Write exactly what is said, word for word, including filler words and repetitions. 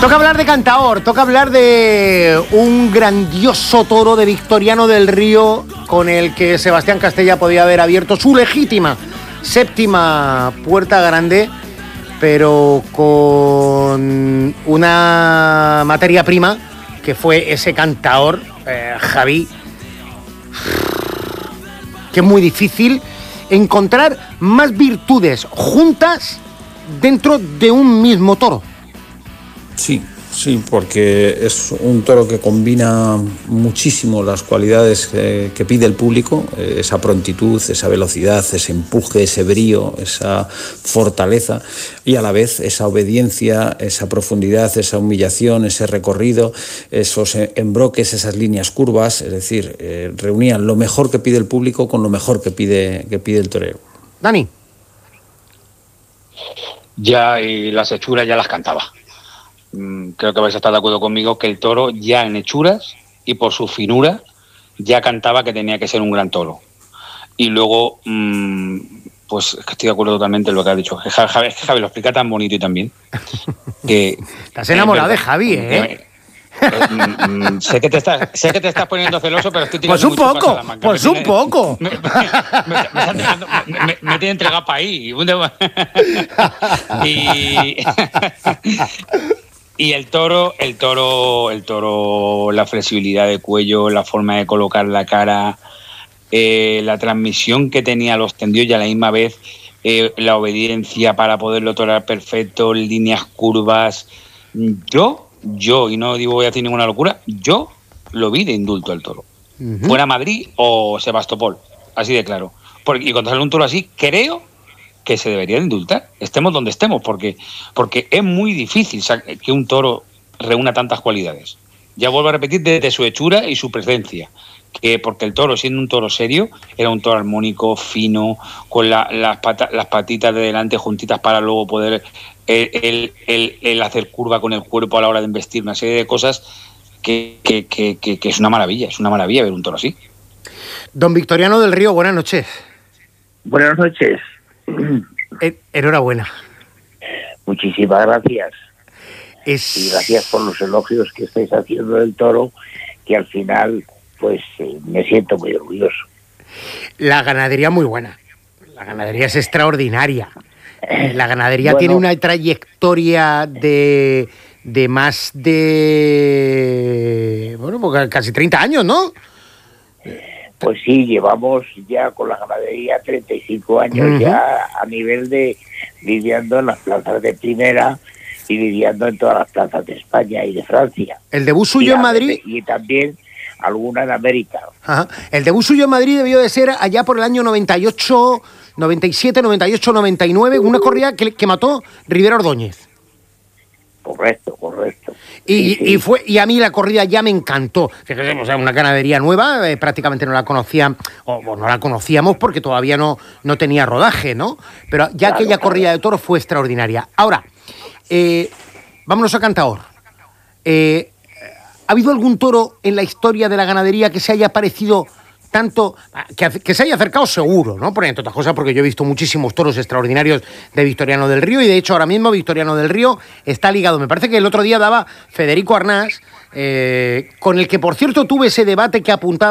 Toca hablar de Cantaor, toca hablar de un grandioso toro de Victoriano del Río con el que Sebastián Castella podía haber abierto su legítima séptima puerta grande, pero con una materia prima que fue ese Cantaor, eh, Javi, que es muy difícil encontrar más virtudes juntas dentro de un mismo toro. Sí, sí, porque es un toro que combina muchísimo las cualidades que, que pide el público, eh, esa prontitud, esa velocidad, ese empuje, ese brío, esa fortaleza y a la vez esa obediencia, esa profundidad, esa humillación, ese recorrido, esos embroques, esas líneas curvas, es decir, eh, reunían lo mejor que pide el público con lo mejor que pide, que pide el torero. Dani. Ya, y las hechuras ya las cantaba. Creo que vais a estar de acuerdo conmigo que el toro ya en hechuras y por su finura ya cantaba que tenía que ser un gran toro. Y luego, mmm, pues estoy de acuerdo totalmente en lo que ha dicho. Es que Javi, es que Javi lo explica tan bonito y tan bien que... Estás enamorado de Javi, ¿eh? Eh, mm, sé que te estás sé que te estás poniendo celoso, pero estoy tirando pues un mucho poco la manga. pues me un tiene, poco me, me, me, me, me, me tiene entregado para ahí y y el toro el toro el toro la flexibilidad de cuello, la forma de colocar la cara, eh, la transmisión que tenía a los tendidos y a la misma vez eh, la obediencia para poderlo torear perfecto, líneas curvas. Yo Yo, y no digo voy a decir ninguna locura, yo lo vi de indulto al toro. Uh-huh. Fuera Madrid o Sebastopol, así de claro. Porque, y cuando sale un toro así, creo que se debería de indultar, estemos donde estemos, porque, porque es muy difícil que un toro reúna tantas cualidades. Ya vuelvo a repetir, desde su hechura y su presencia, que porque el toro, siendo un toro serio, era un toro armónico, fino, con la, las, pata, las patitas de delante juntitas para luego poder... El, el, el, el hacer curva con el cuerpo a la hora de embestir, una serie de cosas que, que, que, que, que es una maravilla, es una maravilla ver un toro así. Don Victoriano del Río, buenas noches. Buenas noches. Eh, enhorabuena. Muchísimas gracias. Es... Y gracias por los elogios que estáis haciendo del toro, que al final, pues, eh, me siento muy orgulloso. La ganadería muy buena. La ganadería es extraordinaria. La ganadería bueno, tiene una trayectoria de, de más de... Bueno, casi treinta años, ¿no? Pues sí, llevamos ya con la ganadería treinta y cinco años, uh-huh. ya a nivel de lidiando en las plazas de primera y lidiando en todas las plazas de España y de Francia. ¿El debut suyo en Madrid? Y también alguna en América. Ajá. El debut suyo en Madrid debió de ser allá por el año noventa y ocho... noventa y siete, noventa y ocho, noventa y nueve, una corrida que, que mató Rivera Ordóñez. Correcto, correcto. Y, sí, sí. y fue y a mí la corrida ya me encantó. Fíjate, o sea, una ganadería nueva, eh, prácticamente no la conocía, o, o no la conocíamos porque todavía no, no tenía rodaje, ¿no? Pero ya claro, aquella claro. corrida de toros fue extraordinaria. Ahora, eh, vámonos a Cantaor. Eh, ¿Ha habido algún toro en la historia de la ganadería que se haya parecido tanto, que, que se haya acercado seguro, ¿no? Por entre otras cosas, porque yo he visto muchísimos toros extraordinarios de Victoriano del Río, y de hecho ahora mismo Victoriano del Río está ligado, me parece que el otro día daba Federico Arnás, eh, con el que por cierto tuve ese debate que apuntaba